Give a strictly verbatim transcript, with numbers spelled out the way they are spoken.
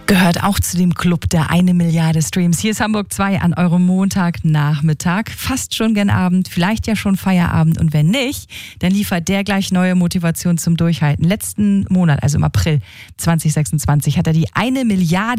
Gehört auch zu dem Club der eine Milliarde Streams. Hier ist Hamburg zwei an eurem Montagnachmittag. Fast schon gen Abend, vielleicht ja schon Feierabend. Und wenn nicht, dann liefert der gleich neue Motivation zum Durchhalten. Letzten Monat, also im April zwanzig sechsundzwanzig, hat er die eine Milliarde